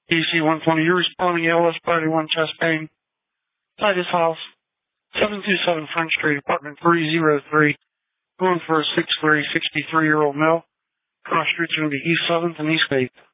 DC 120, you're responding ALS Priority 1 chest pain. Titus House, 727 French Street, apartment 303. Going for a 6'3", 63-year-old male. Cross streets are going to be East 7th and East 8th.